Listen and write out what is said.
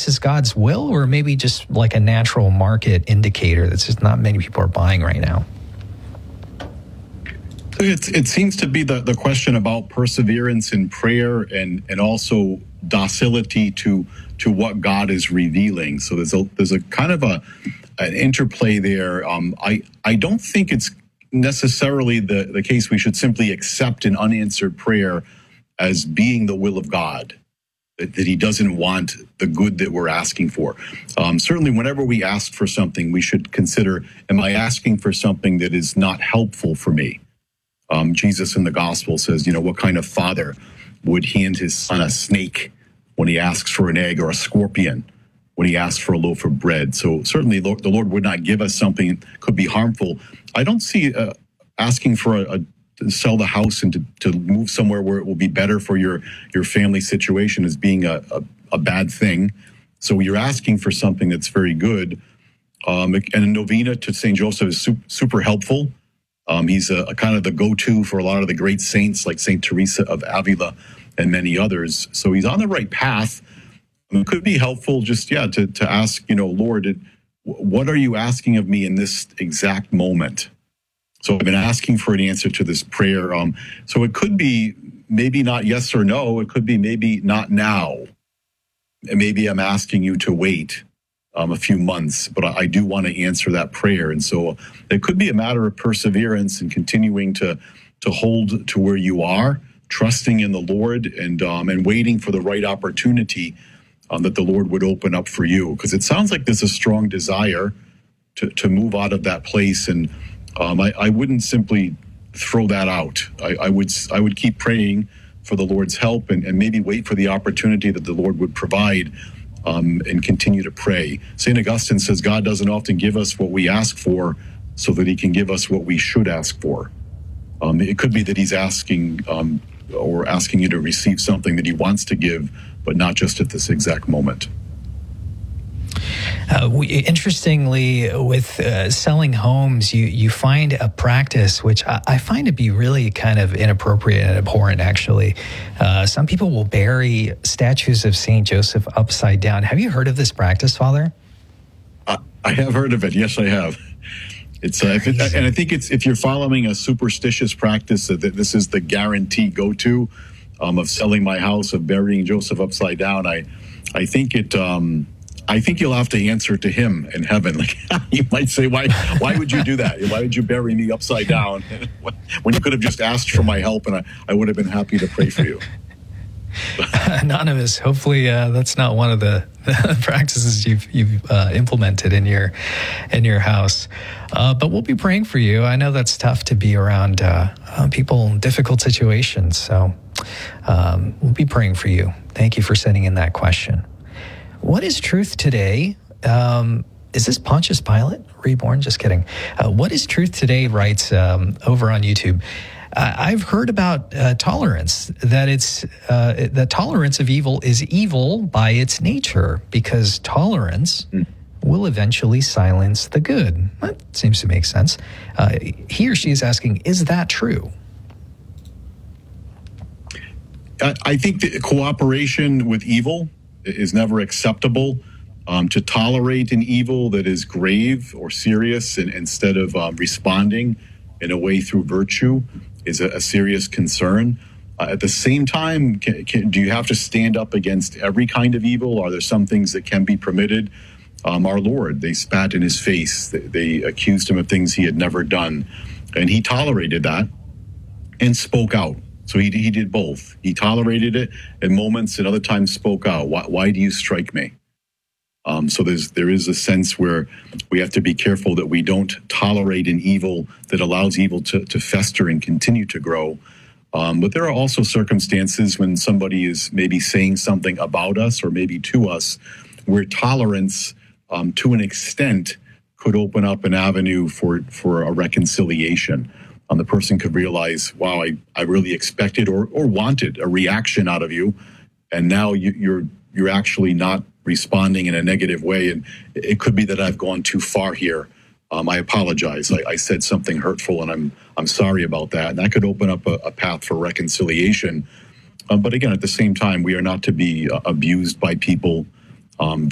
this is God's will, or maybe just like a natural market indicator that's just not many people are buying right now? It seems to be the question about perseverance in prayer and also docility to what God is revealing. So there's a kind of an interplay there. I don't think it's necessarily the case we should simply accept an unanswered prayer as being the will of God, that he doesn't want the good that we're asking for. Certainly, whenever we ask for something, we should consider, am I asking for something that is not helpful for me? Jesus in the gospel says, what kind of father would hand his son a snake when he asks for an egg, or a scorpion when he asks for a loaf of bread? So certainly the Lord would not give us something that could be harmful. I don't see asking for to sell the house and to move somewhere where it will be better for your family situation as being a bad thing. So you're asking for something that's very good. And a novena to St. Joseph is super helpful. He's a kind of the go-to for a lot of the great saints like St. Teresa of Avila and many others. So he's on the right path. It could be helpful just, to ask, Lord, what are you asking of me in this exact moment? So I've been asking for an answer to this prayer. So it could be maybe not yes or no. It could be maybe not now. And maybe I'm asking you to wait a few months, but I do want to answer that prayer. And so it could be a matter of perseverance and continuing to hold to where you are, trusting in the Lord and waiting for the right opportunity that the Lord would open up for you. Because it sounds like there's a strong desire to move out of that place. And I wouldn't simply throw that out. I would keep praying for the Lord's help and maybe wait for the opportunity that the Lord would provide. And continue to pray. St. Augustine says God doesn't often give us what we ask for so that he can give us what we should ask for. It could be that he's asking or asking you to receive something that he wants to give, but not just at this exact moment. Interestingly, with selling homes, you find a practice which I find to be really kind of inappropriate and abhorrent, actually. Some people will bury statues of St. Joseph upside down. Have you heard of this practice, Father? I have heard of it. Yes, I have. It's and I think it's if you're following a superstitious practice, that this is the guarantee go-to of selling my house, of burying Joseph upside down. I think it. I think you'll have to answer to him in heaven. Like, you might say, why would you do that? Why would you bury me upside down when you could have just asked for my help and I would have been happy to pray for you? Anonymous, hopefully that's not one of the practices you've implemented in your house. But we'll be praying for you. I know that's tough to be around people in difficult situations. So we'll be praying for you. Thank you for sending in that question. What is truth today? Is this Pontius Pilate reborn? Just kidding. What is truth today? Writes over on YouTube. I've heard about tolerance, that tolerance of evil is evil by its nature, because tolerance will eventually silence the good. That seems to make sense. He or she is asking, is that true? I think that cooperation with evil is never acceptable. To tolerate an evil that is grave or serious and instead of responding in a way through virtue is a serious concern. At the same time, do you have to stand up against every kind of evil? Are there some things that can be permitted? Our Lord, they spat in his face. They accused him of things he had never done. And he tolerated that and spoke out. So he did both. He tolerated it at moments and other times spoke out. Why do you strike me? So there is a sense where we have to be careful that we don't tolerate an evil that allows evil to fester and continue to grow. But there are also circumstances when somebody is maybe saying something about us or maybe to us where tolerance to an extent could open up an avenue for a reconciliation. The person could realize, wow, I really expected or wanted a reaction out of you, and now you're actually not responding in a negative way, and it could be that I've gone too far here. I apologize. I said something hurtful, and I'm sorry about that. And that could open up a path for reconciliation. But again, at the same time, we are not to be abused by people